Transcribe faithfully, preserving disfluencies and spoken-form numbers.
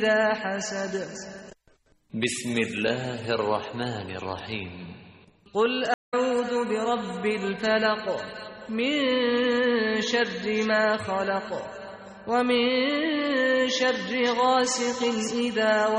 إذا حسد. بسم الله الرحمن الرحيم. قل أعوذ برب الفلق من شر ما خلق ومن شر غاسق إذا